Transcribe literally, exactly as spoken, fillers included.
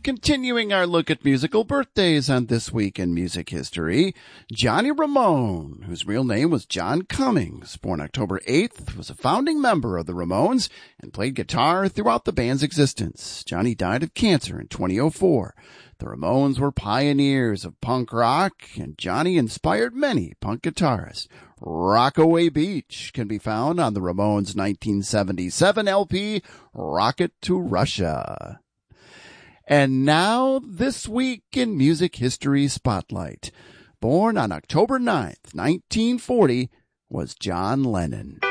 continuing our look at musical birthdays on This Week in Music History, Johnny Ramone, whose real name was John Cummings, born October eighth, was a founding member of the Ramones and played guitar throughout the band's existence. Johnny died of cancer in twenty oh four. The Ramones were pioneers of punk rock, and Johnny inspired many punk guitarists. Rockaway Beach can be found on the Ramones' nineteen seventy-seven L P, Rocket to Russia. And now, This Week in Music History Spotlight. Born on October ninth, nineteen forty, was John Lennon.